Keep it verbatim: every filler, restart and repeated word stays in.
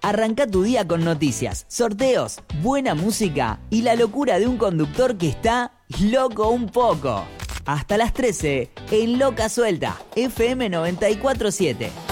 Arranca tu día con noticias, sorteos, buena música y la locura de un conductor que está loco un poco. Hasta las trece en Loca Suelta, F M noventa y cuatro punto siete.